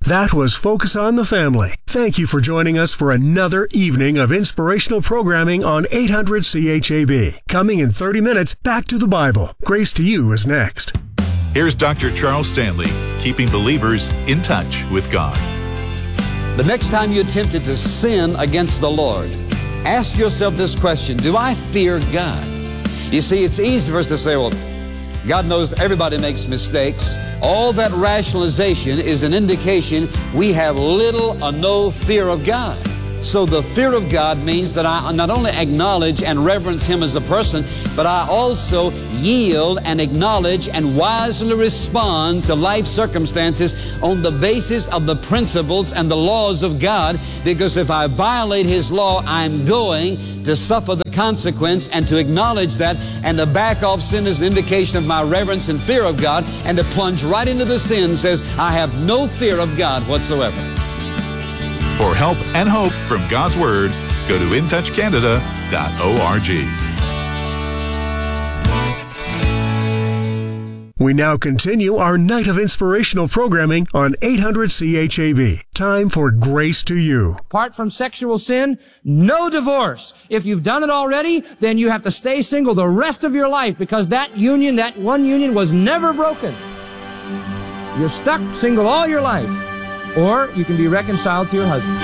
That was Focus on the Family. Thank you for joining us for another evening of inspirational programming on 800 CHAB. Coming in 30 minutes, back to the Bible. Grace to You is next. Here's Dr. Charles Stanley, keeping believers in touch with God. The next time you're tempted to sin against the Lord, ask yourself this question: do I fear God? You see, it's easy for us to say, well, God knows everybody makes mistakes. All that rationalization is an indication we have little or no fear of God. So the fear of God means that I not only acknowledge and reverence Him as a person, but I also yield and acknowledge and wisely respond to life circumstances on the basis of the principles and the laws of God. Because if I violate His law, I'm going to suffer the consequence, and to acknowledge that and to back off sin is an indication of my reverence and fear of God, and to plunge right into the sin says I have no fear of God whatsoever. For help and hope from God's Word, go to intouchcanada.org. We now continue our night of inspirational programming on 800 CHAB. Time for Grace to You. Apart from sexual sin, no divorce. If you've done it already, then you have to stay single the rest of your life, because that one union was never broken. You're stuck single all your life. Or you can be reconciled to your husband.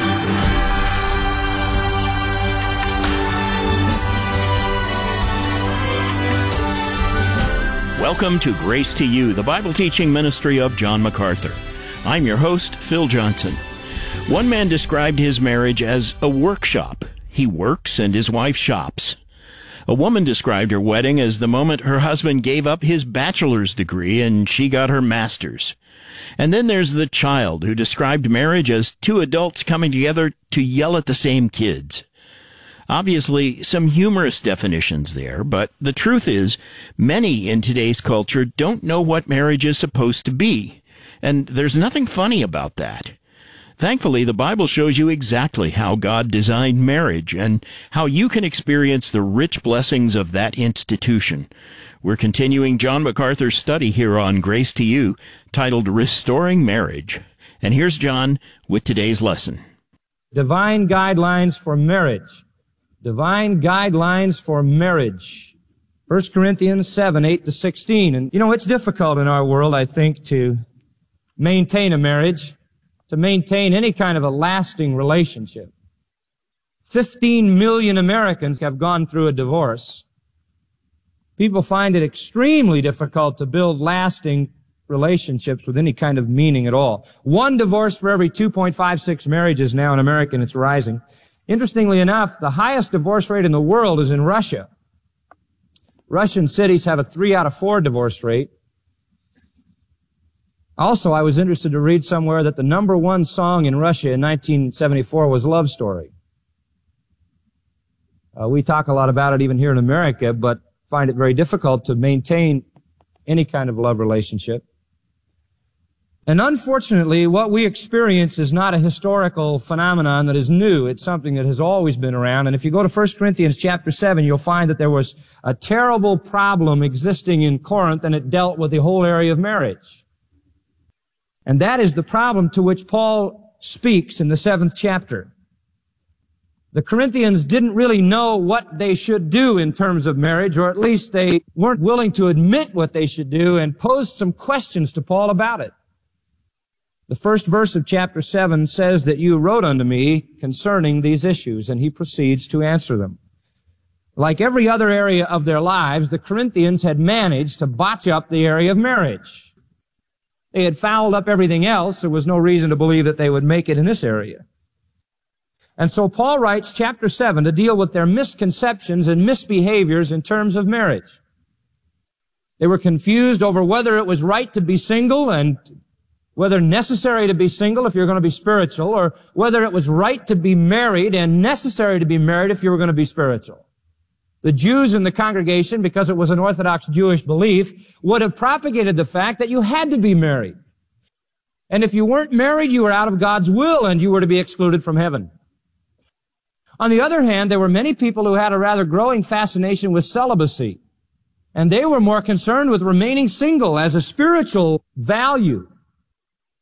Welcome to Grace to You, the Bible teaching ministry of John MacArthur. I'm your host, Phil Johnson. One man described his marriage as a workshop. He works and his wife shops. A woman described her wedding as the moment her husband gave up his bachelor's degree and she got her master's. And then there's the child, who described marriage as two adults coming together to yell at the same kids. Obviously, some humorous definitions there, but the truth is, many in today's culture don't know what marriage is supposed to be. And there's nothing funny about that. Thankfully, the Bible shows you exactly how God designed marriage and how you can experience the rich blessings of that institution. We're continuing John MacArthur's study here on Grace to You, titled Restoring Marriage. And here's John with today's lesson. Divine guidelines for marriage. Divine guidelines for marriage. 1 Corinthians 7, 8-16. And it's difficult in our world, I think, to maintain a marriage, to maintain any kind of a lasting relationship. 15 million Americans have gone through a divorce. People find it extremely difficult to build lasting relationships with any kind of meaning at all. One divorce for every 2.56 marriages now in America, and it's rising. Interestingly enough, the highest divorce rate in the world is in Russia. Russian cities have a 3 out of 4 divorce rate. Also, I was interested to read somewhere that the number one song in Russia in 1974 was Love Story. We talk a lot about it even here in America, but find it very difficult to maintain any kind of love relationship. And unfortunately, what we experience is not a historical phenomenon that is new. It's something that has always been around. And if you go to 1 Corinthians chapter 7, you'll find that there was a terrible problem existing in Corinth, and it dealt with the whole area of marriage. And that is the problem to which Paul speaks in the 7th chapter. The Corinthians didn't really know what they should do in terms of marriage, or at least they weren't willing to admit what they should do, and posed some questions to Paul about it. The first verse of chapter 7 says that you wrote unto me concerning these issues, and he proceeds to answer them. Like every other area of their lives, the Corinthians had managed to botch up the area of marriage. They had fouled up everything else. There was no reason to believe that they would make it in this area. And so Paul writes chapter 7 to deal with their misconceptions and misbehaviors in terms of marriage. They were confused over whether it was right to be single and whether necessary to be single if you're going to be spiritual, or whether it was right to be married and necessary to be married if you were going to be spiritual. The Jews in the congregation, because it was an Orthodox Jewish belief, would have propagated the fact that you had to be married. And if you weren't married, you were out of God's will and you were to be excluded from heaven. On the other hand, there were many people who had a rather growing fascination with celibacy, and they were more concerned with remaining single as a spiritual value.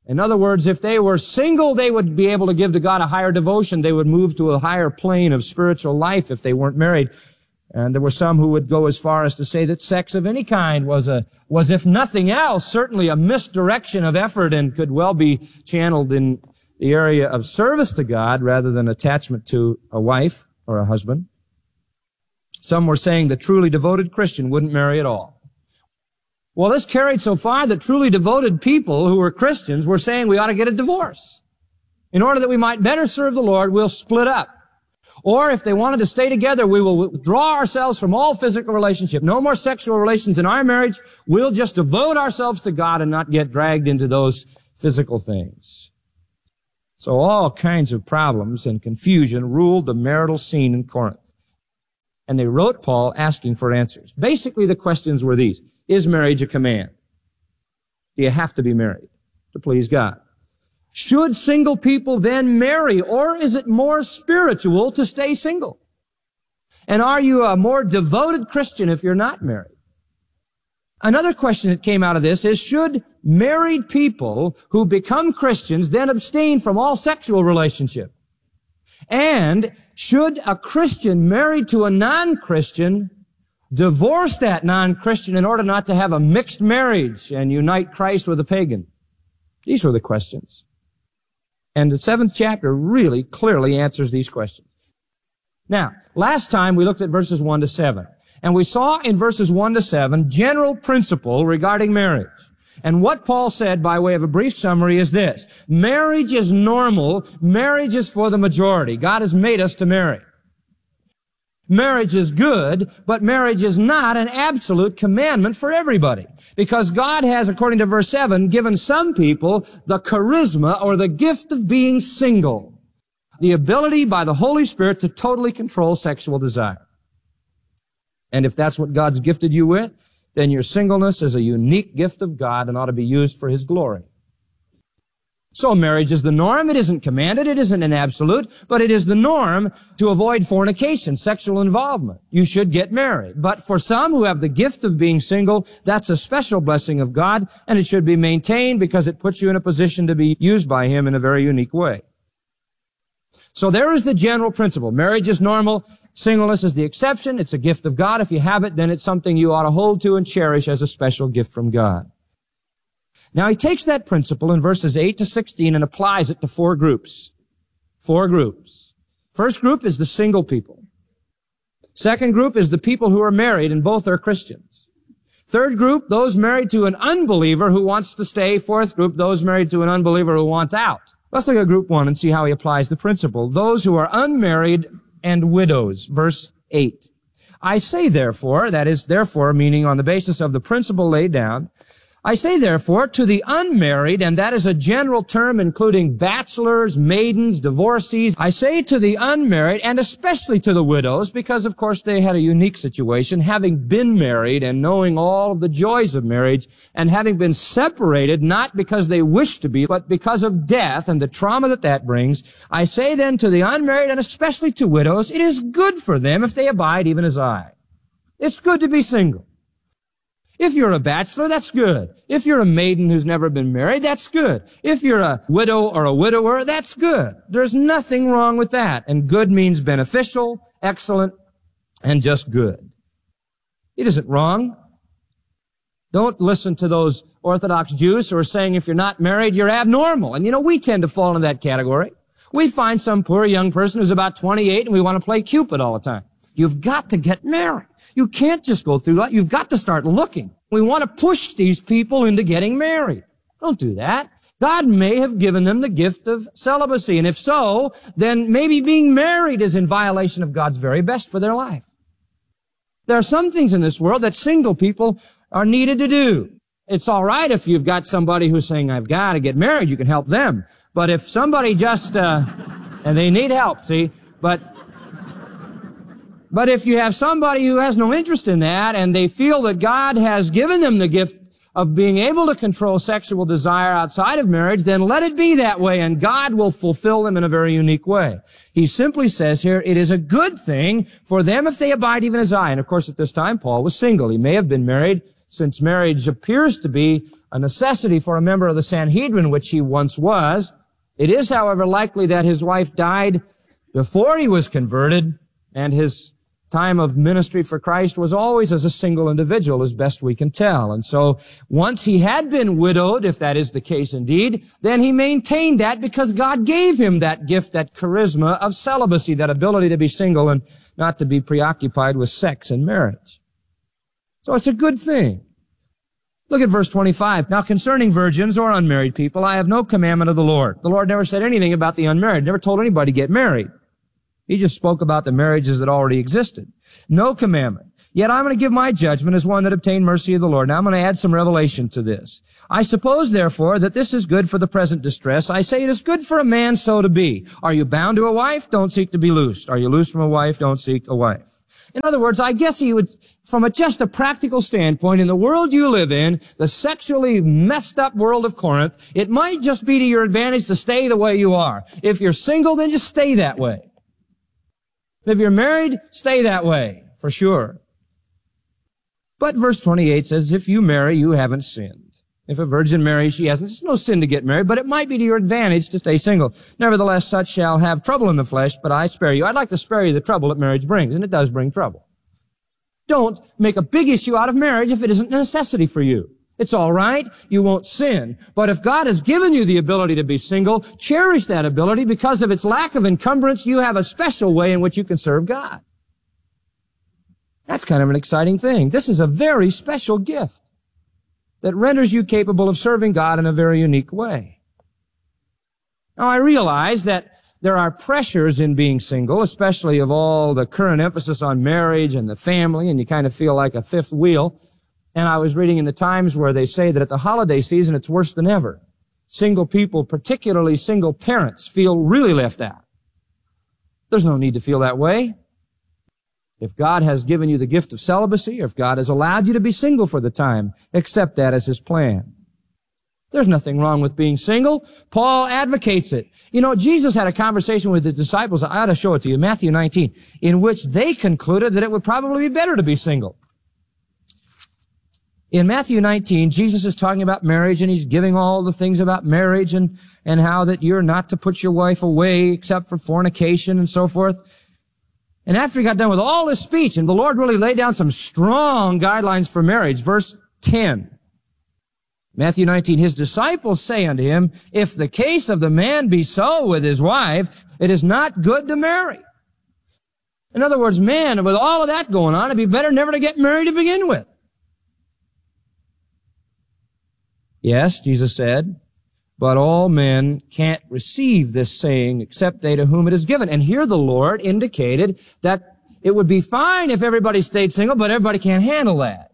In other words, if they were single, they would be able to give to God a higher devotion. They would move to a higher plane of spiritual life if they weren't married. And there were some who would go as far as to say that sex of any kind was if nothing else, certainly a misdirection of effort and could well be channeled in the area of service to God rather than attachment to a wife or a husband. Some were saying the truly devoted Christian wouldn't marry at all. Well, this carried so far that truly devoted people who were Christians were saying we ought to get a divorce. In order that we might better serve the Lord, we'll split up. Or if they wanted to stay together, we will withdraw ourselves from all physical relationship. No more sexual relations in our marriage. We'll just devote ourselves to God and not get dragged into those physical things. So all kinds of problems and confusion ruled the marital scene in Corinth. And they wrote Paul asking for answers. Basically, the questions were these. Is marriage a command? Do you have to be married to please God? Should single people then marry, or is it more spiritual to stay single? And are you a more devoted Christian if you're not married? Another question that came out of this is, should married people who become Christians then abstain from all sexual relationship? And should a Christian married to a non-Christian divorce that non-Christian in order not to have a mixed marriage and unite Christ with a pagan? These were the questions. And the 7th chapter really clearly answers these questions. Now, last time we looked at verses 1 to 7. And we saw in verses 1 to 7 general principle regarding marriage. And what Paul said by way of a brief summary is this. Marriage is normal. Marriage is for the majority. God has made us to marry. Marriage is good, but marriage is not an absolute commandment for everybody. Because God has, according to verse 7, given some people the charisma or the gift of being single. The ability by the Holy Spirit to totally control sexual desire. And if that's what God's gifted you with, then your singleness is a unique gift of God and ought to be used for His glory. So marriage is the norm. It isn't commanded. It isn't an absolute, but it is the norm to avoid fornication, sexual involvement. You should get married. But for some who have the gift of being single, that's a special blessing of God, and it should be maintained because it puts you in a position to be used by Him in a very unique way. So there is the general principle. Marriage is normal. Singleness is the exception. It's a gift of God. If you have it, then it's something you ought to hold to and cherish as a special gift from God. Now, he takes that principle in verses 8 to 16 and applies it to 4 groups. 4 groups. First group is the single people. Second group is the people who are married and both are Christians. Third group, those married to an unbeliever who wants to stay. Fourth group, those married to an unbeliever who wants out. Let's look at group 1 and see how he applies the principle. Those who are unmarried and widows. Verse 8. I say therefore, that is therefore meaning on the basis of the principle laid down, I say therefore to the unmarried, and that is a general term including bachelors, maidens, divorcees. I say to the unmarried, and especially to the widows, because of course they had a unique situation, having been married and knowing all of the joys of marriage, and having been separated, not because they wished to be, but because of death and the trauma that that brings. I say then to the unmarried, and especially to widows, it is good for them if they abide even as I. It's good to be single. If you're a bachelor, that's good. If you're a maiden who's never been married, that's good. If you're a widow or a widower, that's good. There's nothing wrong with that. And good means beneficial, excellent, and just good. It isn't wrong. Don't listen to those Orthodox Jews who are saying if you're not married, you're abnormal. And you know, we tend to fall in that category. We find some poor young person who's about 28 and we want to play Cupid all the time. You've got to get married. You can't just go through life. You've got to start looking. We want to push these people into getting married. Don't do that. God may have given them the gift of celibacy. And if so, then maybe being married is in violation of God's very best for their life. There are some things in this world that single people are needed to do. It's all right if you've got somebody who's saying, I've got to get married, you can help them. But if somebody just, and they need help, see, But if you have somebody who has no interest in that and they feel that God has given them the gift of being able to control sexual desire outside of marriage, then let it be that way and God will fulfill them in a very unique way. He simply says here, it is a good thing for them if they abide even as I. And of course at this time, Paul was single. He may have been married since marriage appears to be a necessity for a member of the Sanhedrin, which he once was. It is, however, likely that his wife died before he was converted, and his time of ministry for Christ was always as a single individual, as best we can tell. And so once he had been widowed, if that is the case indeed, then he maintained that because God gave him that gift, that charisma of celibacy, that ability to be single and not to be preoccupied with sex and marriage. So it's a good thing. Look at verse 25. Now concerning virgins or unmarried people, I have no commandment of the Lord. The Lord never said anything about the unmarried, never told anybody to get married. He just spoke about the marriages that already existed. No commandment. Yet I'm going to give my judgment as one that obtained mercy of the Lord. Now I'm going to add some revelation to this. I suppose, therefore, that this is good for the present distress. I say it is good for a man so to be. Are you bound to a wife? Don't seek to be loosed. Are you loosed from a wife? Don't seek a wife. In other words, I guess he would, from just a practical standpoint, in the world you live in, the sexually messed up world of Corinth, it might just be to your advantage to stay the way you are. If you're single, then just stay that way. If you're married, stay that way, for sure. But verse 28 says, if you marry, you haven't sinned. If a virgin marries, she hasn't. It's no sin to get married, but it might be to your advantage to stay single. Nevertheless, such shall have trouble in the flesh, but I spare you. I'd like to spare you the trouble that marriage brings, and it does bring trouble. Don't make a big issue out of marriage if it isn't a necessity for you. It's all right. You won't sin. But if God has given you the ability to be single, cherish that ability because of its lack of encumbrance. You have a special way in which you can serve God. That's kind of an exciting thing. This is a very special gift that renders you capable of serving God in a very unique way. Now, I realize that there are pressures in being single, especially of all the current emphasis on marriage and the family, and you kind of feel like a fifth wheel. And I was reading in the Times where they say that at the holiday season, it's worse than ever. Single people, particularly single parents, feel really left out. There's no need to feel that way. If God has given you the gift of celibacy, or if God has allowed you to be single for the time, accept that as His plan. There's nothing wrong with being single. Paul advocates it. You know, Jesus had a conversation with the disciples, I ought to show it to you, Matthew 19, in which they concluded that it would probably be better to be single. In Matthew 19, Jesus is talking about marriage, and He's giving all the things about marriage and how that you're not to put your wife away except for fornication and so forth. And after He got done with all His speech, and the Lord really laid down some strong guidelines for marriage, verse 10. Matthew 19, His disciples say unto Him, if the case of the man be so with his wife, it is not good to marry. In other words, man, with all of that going on, it'd be better never to get married to begin with. Yes, Jesus said, but all men can't receive this saying except they to whom it is given. And here the Lord indicated that it would be fine if everybody stayed single, but everybody can't handle that.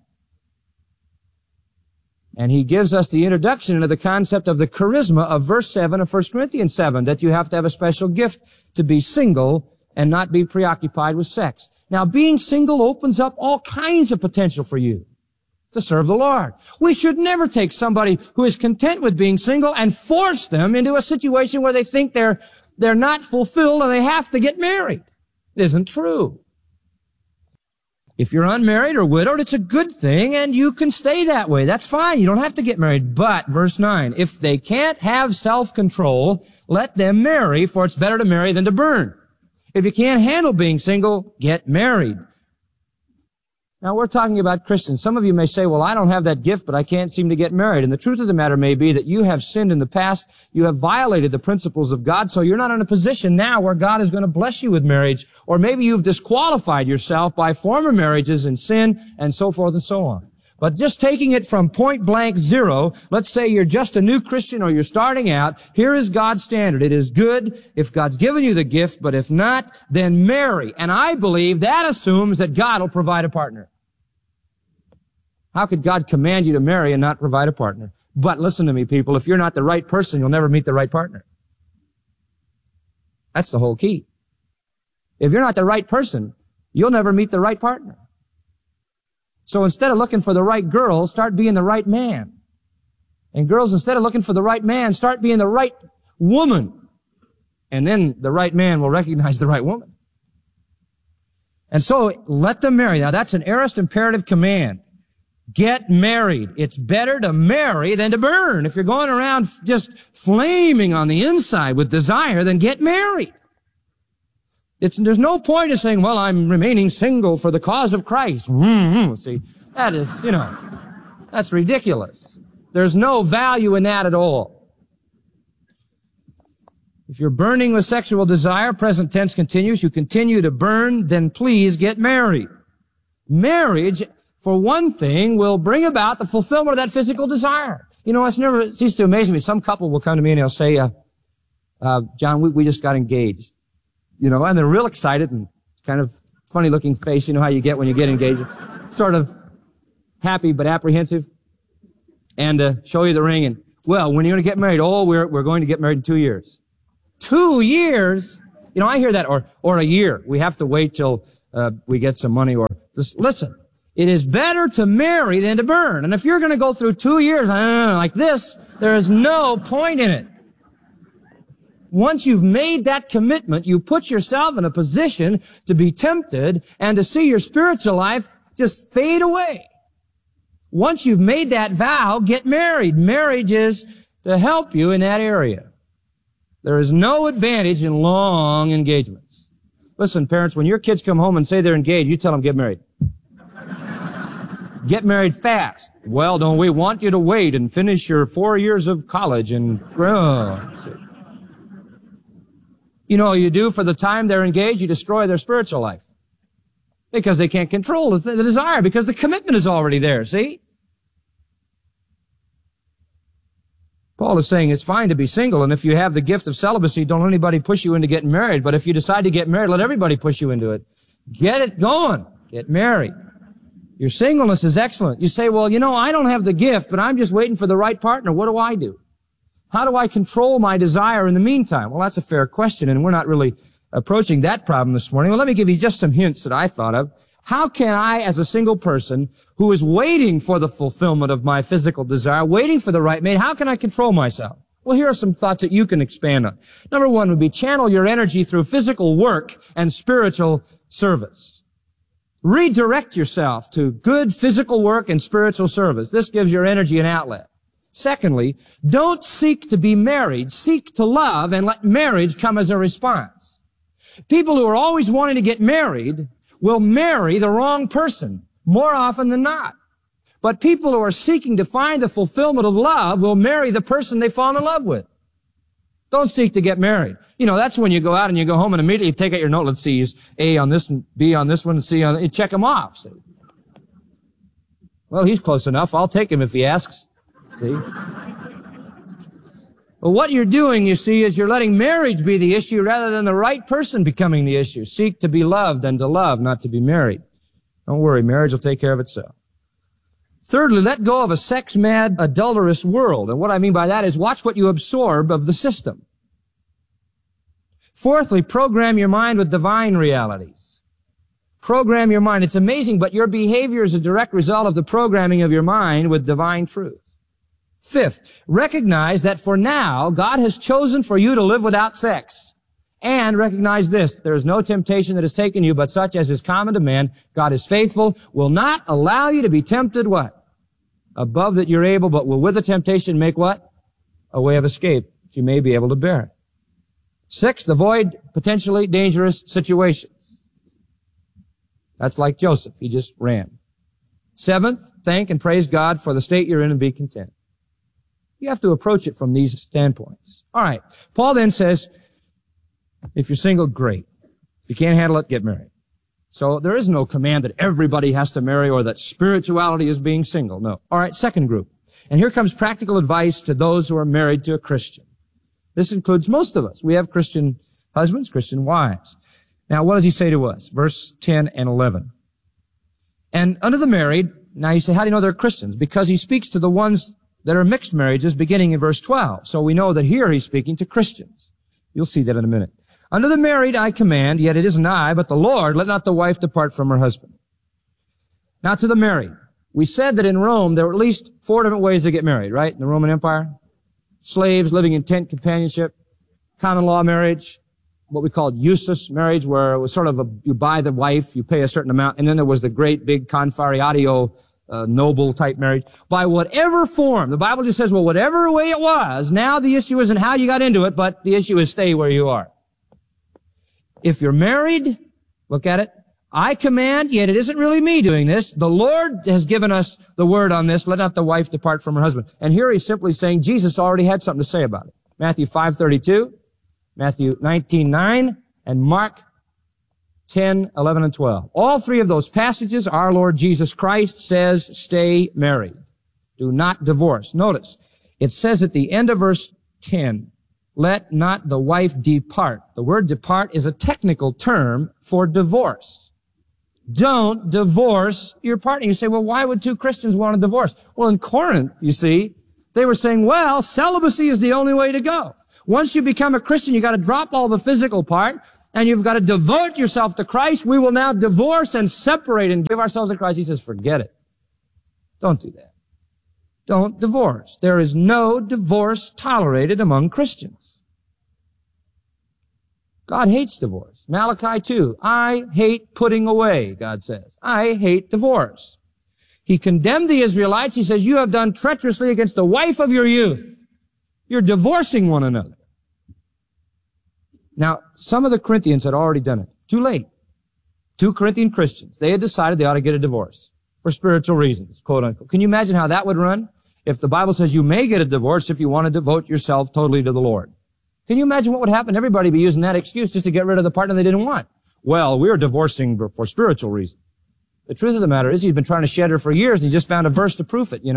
And He gives us the introduction into the concept of the charisma of verse 7 of 1 Corinthians 7, that you have to have a special gift to be single and not be preoccupied with sex. Now, being single opens up all kinds of potential for you to serve the Lord. We should never take somebody who is content with being single and force them into a situation where they think they're not fulfilled and they have to get married. It isn't true. If you're unmarried or widowed, it's a good thing, and you can stay that way. That's fine. You don't have to get married. But, verse 9, if they can't have self-control, let them marry, for it's better to marry than to burn. If you can't handle being single, get married. Now, we're talking about Christians. Some of you may say, well, I don't have that gift, but I can't seem to get married. And the truth of the matter may be that you have sinned in the past. You have violated the principles of God, so you're not in a position now where God is going to bless you with marriage. Or maybe you've disqualified yourself by former marriages and sin and so forth and so on. But just taking it from point blank zero, let's say you're just a new Christian or you're starting out, here is God's standard. It is good if God's given you the gift, but if not, then marry. And I believe that assumes that God will provide a partner. How could God command you to marry and not provide a partner? But listen to me, people, if you're not the right person, you'll never meet the right partner. That's the whole key. If you're not the right person, you'll never meet the right partner. So instead of looking for the right girl, start being the right man. And girls, instead of looking for the right man, start being the right woman. And then the right man will recognize the right woman. And so let them marry. Now that's an aorist imperative command. Get married. It's better to marry than to burn. If you're going around just flaming on the inside with desire, then get married. There's no point in saying, well, I'm remaining single for the cause of Christ. See, that is, that's ridiculous. There's no value in that at all. If you're burning with sexual desire, present tense continues, you continue to burn, then please get married. Marriage, for one thing, will bring about the fulfillment of that physical desire. It ceases to amaze me. Some couple will come to me and they'll say, John, we just got engaged. And they're real excited and kind of funny looking face. You know how you get when you get engaged. Sort of happy but apprehensive. And show you the ring and, well, when are you going to get married? Oh, we're going to get married in 2 years. 2 years? I hear that, or a year. We have to wait till we get some money or this. Listen, it is better to marry than to burn. And if you're going to go through 2 years like this, there is no point in it. Once you've made that commitment, you put yourself in a position to be tempted and to see your spiritual life just fade away. Once you've made that vow, get married. Marriage is to help you in that area. There is no advantage in long engagements. Listen, parents, when your kids come home and say they're engaged, you tell them, get married. Get married fast. Well, don't we want you to wait and finish your 4 years of college and you do for the time they're engaged, you destroy their spiritual life. Because they can't control the desire, because the commitment is already there, see? Paul is saying it's fine to be single, and if you have the gift of celibacy, don't let anybody push you into getting married. But if you decide to get married, let everybody push you into it. Get it going. Get married. Your singleness is excellent. You say, well, I don't have the gift, but I'm just waiting for the right partner. What do I do? How do I control my desire in the meantime? Well, that's a fair question, and we're not really approaching that problem this morning. Well, let me give you just some hints that I thought of. How can I, as a single person who is waiting for the fulfillment of my physical desire, waiting for the right mate, how can I control myself? Well, here are some thoughts that you can expand on. Number one would be channel your energy through physical work and spiritual service. Redirect yourself to good physical work and spiritual service. This gives your energy an outlet. Secondly, don't seek to be married. Seek to love and let marriage come as a response. People who are always wanting to get married will marry the wrong person more often than not. But people who are seeking to find the fulfillment of love will marry the person they fall in love with. Don't seek to get married. That's when you go out and you go home and immediately take out your note. Let's see, he's A on this one, B on this one, and C on, you check them off. See? Well, he's close enough. I'll take him if he asks. See? Well, what you're doing, you see, is you're letting marriage be the issue rather than the right person becoming the issue. Seek to be loved and to love, not to be married. Don't worry, marriage will take care of itself. Thirdly, let go of a sex-mad, adulterous world. And what I mean by that is watch what you absorb of the system. Fourthly, program your mind with divine realities. Program your mind. It's amazing, but your behavior is a direct result of the programming of your mind with divine truth. Fifth, recognize that for now, God has chosen for you to live without sex. And recognize this, there is no temptation that has taken you, but such as is common to man. God is faithful, will not allow you to be tempted, what? Above that you're able, but will with the temptation make what? A way of escape, that you may be able to bear it. Sixth, avoid potentially dangerous situations. That's like Joseph, he just ran. Seventh, thank and praise God for the state you're in and be content. You have to approach it from these standpoints. All right. Paul then says, if you're single, great. If you can't handle it, get married. So there is no command that everybody has to marry or that spirituality is being single. No. All right. Second group. And here comes practical advice to those who are married to a Christian. This includes most of us. We have Christian husbands, Christian wives. Now, what does he say to us? Verse 10 and 11. And unto the married, now you say, how do you know they're Christians? Because he speaks to the ones that are mixed marriages beginning in verse 12. So we know that here he's speaking to Christians. You'll see that in a minute. Unto the married I command, yet it isn't I, but the Lord, let not the wife depart from her husband. Now to the married. We said that in Rome there were at least 4 different ways to get married, right? In the Roman Empire. Slaves living in tent companionship, common law marriage, what we called usus marriage, where it was sort of you buy the wife, you pay a certain amount, and then there was the great big confarreatio noble type marriage. By whatever form, the Bible just says, well, whatever way it was, now the issue isn't how you got into it, but the issue is stay where you are. If you're married, look at it. I command, yet it isn't really me doing this. The Lord has given us the word on this. Let not the wife depart from her husband. And here he's simply saying Jesus already had something to say about it. Matthew 5:32, Matthew 19:9, and Mark 10, 11, and 12. All three of those passages, our Lord Jesus Christ says, stay married. Do not divorce. Notice, it says at the end of verse 10, let not the wife depart. The word depart is a technical term for divorce. Don't divorce your partner. You say, well, why would two Christians want to divorce? Well, in Corinth, you see, they were saying, well, celibacy is the only way to go. Once you become a Christian, you got to drop all the physical part, and you've got to devote yourself to Christ. We will now divorce and separate and give ourselves to Christ. He says, forget it. Don't do that. Don't divorce. There is no divorce tolerated among Christians. God hates divorce. Malachi 2, I hate putting away, God says. I hate divorce. He condemned the Israelites. He says, you have done treacherously against the wife of your youth. You're divorcing one another. Now, some of the Corinthians had already done it. Too late. 2 Corinthian Christians, they had decided they ought to get a divorce for spiritual reasons, quote unquote. Can you imagine how that would run? If the Bible says you may get a divorce if you want to devote yourself totally to the Lord. Can you imagine what would happen? Everybody would be using that excuse just to get rid of the partner they didn't want. Well, we're divorcing for spiritual reasons. The truth of the matter is he's been trying to shed her for years, and he just found a verse to prove it,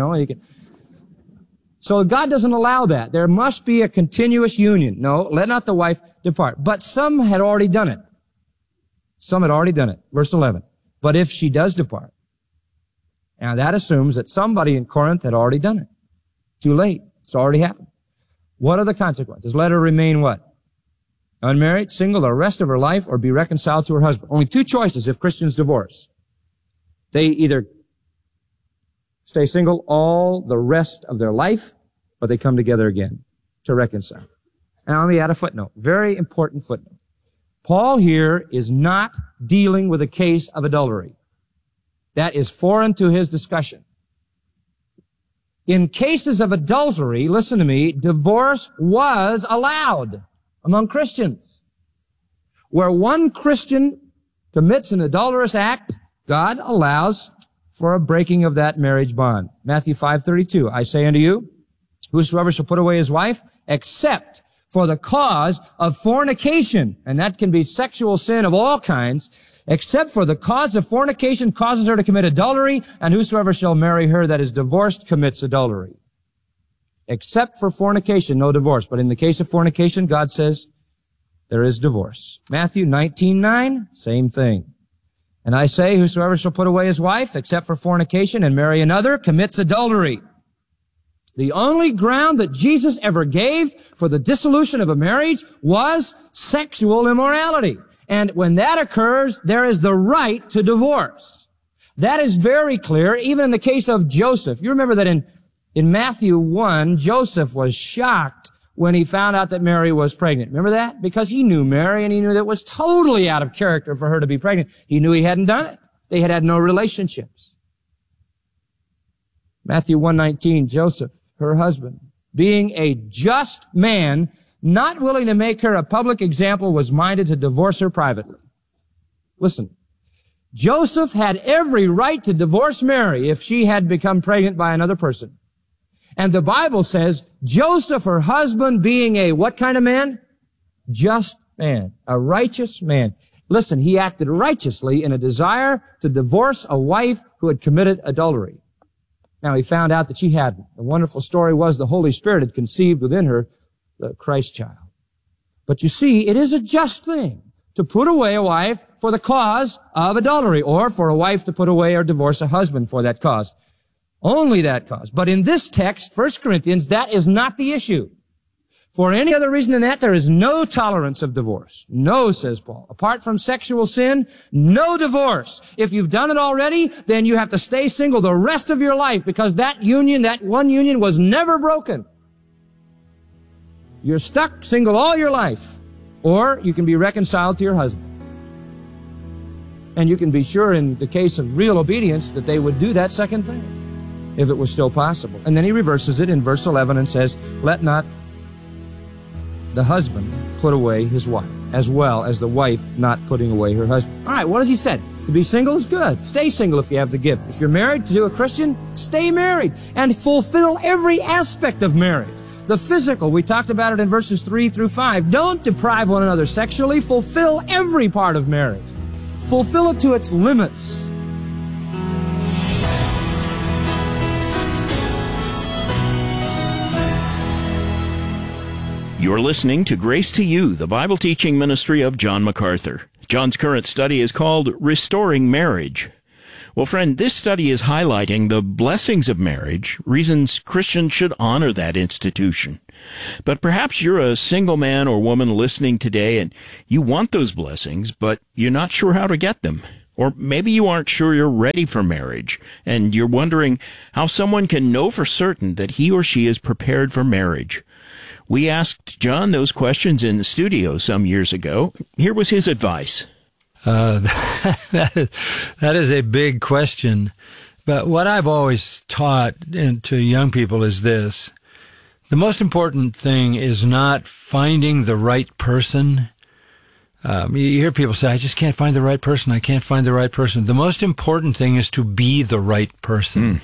So God doesn't allow that. There must be a continuous union. No, let not the wife depart. But some had already done it. Some had already done it. Verse 11. But if she does depart. Now that assumes that somebody in Corinth had already done it. Too late. It's already happened. What are the consequences? Let her remain what? Unmarried, single, the rest of her life, or be reconciled to her husband. Only two choices if Christians divorce. They either stay single all the rest of their life, or they come together again to reconcile. Now let me add a footnote. Very important footnote. Paul here is not dealing with a case of adultery. That is foreign to his discussion. In cases of adultery, listen to me, divorce was allowed among Christians. Where one Christian commits an adulterous act, God allows for a breaking of that marriage bond. Matthew 5:32, I say unto you, whosoever shall put away his wife, except for the cause of fornication, and that can be sexual sin of all kinds, except for the cause of fornication causes her to commit adultery, and whosoever shall marry her that is divorced commits adultery. Except for fornication, no divorce. But in the case of fornication, God says there is divorce. Matthew 19:9, same thing. And I say, whosoever shall put away his wife, except for fornication, and marry another, commits adultery. The only ground that Jesus ever gave for the dissolution of a marriage was sexual immorality. And when that occurs, there is the right to divorce. That is very clear, even in the case of Joseph. You remember that in Matthew 1, Joseph was shocked when he found out that Mary was pregnant. Remember that? Because he knew Mary, and he knew that it was totally out of character for her to be pregnant. He knew he hadn't done it. They had had no relationships. Matthew 1:19, Joseph, her husband, being a just man, not willing to make her a public example, was minded to divorce her privately. Listen, Joseph had every right to divorce Mary if she had become pregnant by another person. And the Bible says, Joseph, her husband, being a what kind of man? Just man, a righteous man. Listen, he acted righteously in a desire to divorce a wife who had committed adultery. Now, he found out that she hadn't. The wonderful story was the Holy Spirit had conceived within her the Christ child. But you see, it is a just thing to put away a wife for the cause of adultery, or for a wife to put away or divorce a husband for that cause. Only that cause. But in this text, 1 Corinthians, that is not the issue. For any other reason than that, there is no tolerance of divorce. No, says Paul. Apart from sexual sin, no divorce. If you've done it already, then you have to stay single the rest of your life, because that union, that one union, was never broken. You're stuck single all your life. Or you can be reconciled to your husband. And you can be sure in the case of real obedience that they would do that second thing if it was still possible. And then he reverses it in verse 11 and says, let not the husband put away his wife, as well as the wife not putting away her husband. All right, what has he said? To be single is good. Stay single if you have the gift. If you're married, to do a Christian, stay married and fulfill every aspect of marriage. The physical, we talked about it in verses 3 through 5. Don't deprive one another sexually. Fulfill every part of marriage. Fulfill it to its limits. You're listening to Grace to You, the Bible teaching ministry of John MacArthur. John's current study is called Restoring Marriage. Well, friend, this study is highlighting the blessings of marriage, reasons Christians should honor that institution. But perhaps you're a single man or woman listening today and you want those blessings, but you're not sure how to get them. Or maybe you aren't sure you're ready for marriage, and you're wondering how someone can know for certain that he or she is prepared for marriage. We asked John those questions in the studio some years ago. Here was his advice. That is a big question. But what I've always taught to young people is this. The most important thing is not finding the right person. You hear people say, I just can't find the right person. I can't find the right person. The most important thing is to be the right person,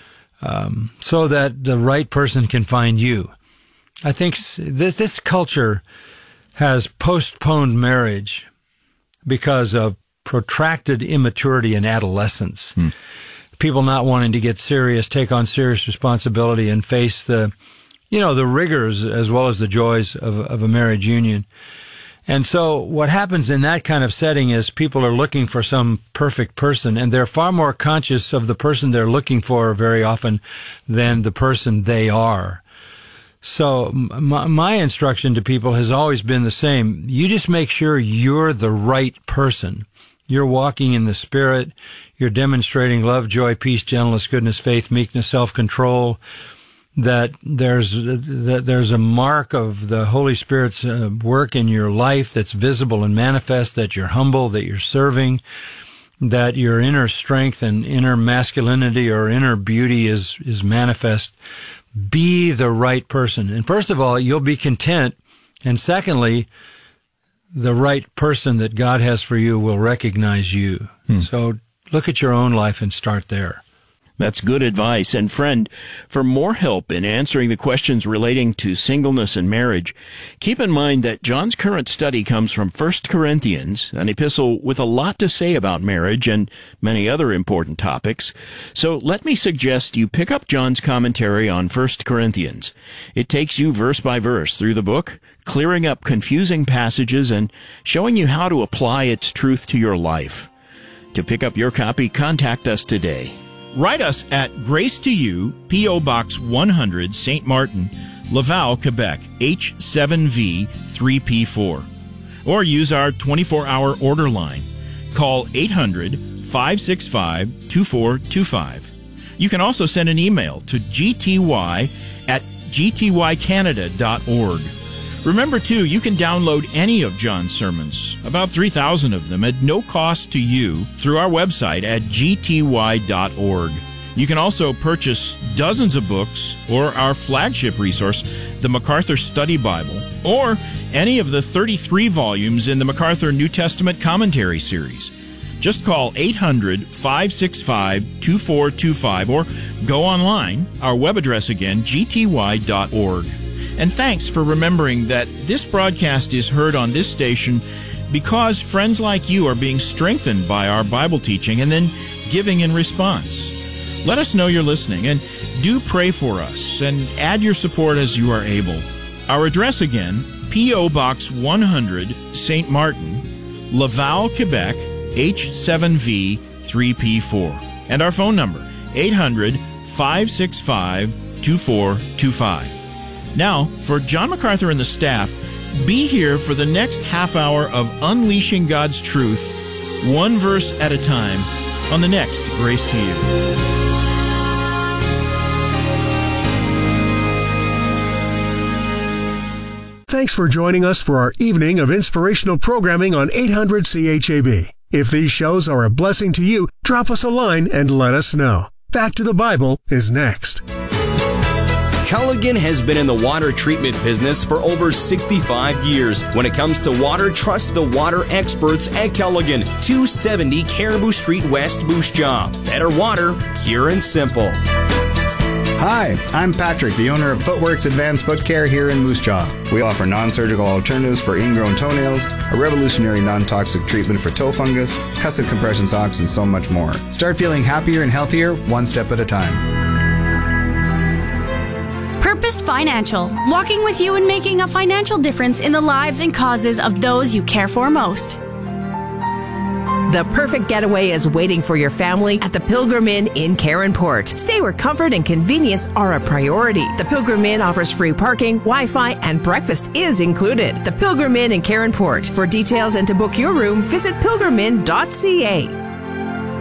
so that the right person can find you. I think this culture has postponed marriage because of protracted immaturity in adolescence. People not wanting to get serious, take on serious responsibility, and face the rigors as well as the joys of a marriage union. And so what happens in that kind of setting is people are looking for some perfect person, and they're far more conscious of the person they're looking for very often than the person they are. So my instruction to people has always been the same. You just make sure you're the right person. You're walking in the Spirit. You're demonstrating love, joy, peace, gentleness, goodness, faith, meekness, self-control. That there's a mark of the Holy Spirit's work in your life that's visible and manifest, that you're humble, that you're serving, that your inner strength and inner masculinity or inner beauty is manifest. Be the right person. And first of all, you'll be content. And secondly, the right person that God has for you will recognize you. So look at your own life and start there. That's good advice. And friend, for more help in answering the questions relating to singleness and marriage, keep in mind that John's current study comes from 1 Corinthians, an epistle with a lot to say about marriage and many other important topics. So let me suggest you pick up John's commentary on 1 Corinthians. It takes you verse by verse through the book, clearing up confusing passages and showing you how to apply its truth to your life. To pick up your copy, contact us today. Write us at Grace to You, P.O. Box 100, St. Martin, Laval, Quebec, H7V 3P4. Or use our 24-hour order line. Call 800-565-2425. You can also send an email to gty@gtycanada.org. Remember, too, you can download any of John's sermons, about 3,000 of them, at no cost to you through our website at gty.org. You can also purchase dozens of books or our flagship resource, the MacArthur Study Bible, or any of the 33 volumes in the MacArthur New Testament Commentary series. Just call 800-565-2425 or go online, our web address again, gty.org. And thanks for remembering that this broadcast is heard on this station because friends like you are being strengthened by our Bible teaching and then giving in response. Let us know you're listening, and do pray for us and add your support as you are able. Our address again, P.O. Box 100, St. Martin, Laval, Quebec, H7V 3P4. And our phone number, 800-565-2425. Now, for John MacArthur and the staff, be here for the next half hour of Unleashing God's Truth, one verse at a time, on the next Grace to You. Thanks for joining us for our evening of inspirational programming on 800 CHAB. If these shows are a blessing to you, drop us a line and let us know. Back to the Bible is next. Culligan has been in the water treatment business for over 65 years. When it comes to water, trust the water experts at Culligan, 270 Caribou Street West, Moose Jaw. Better water, pure and simple. Hi, I'm Patrick, the owner of Footworks Advanced Foot Care here in Moose Jaw. We offer non-surgical alternatives for ingrown toenails, a revolutionary non-toxic treatment for toe fungus, custom compression socks, and so much more. Start feeling happier and healthier one step at a time. Purposed Financial, walking with you and making a financial difference in the lives and causes of those you care for most. The perfect getaway is waiting for your family at the Pilgrim Inn in Caronport. Stay where comfort and convenience are a priority. The Pilgrim Inn offers free parking, Wi-Fi, and breakfast is included. The Pilgrim Inn in Caronport. For details and to book your room, visit pilgriminn.ca.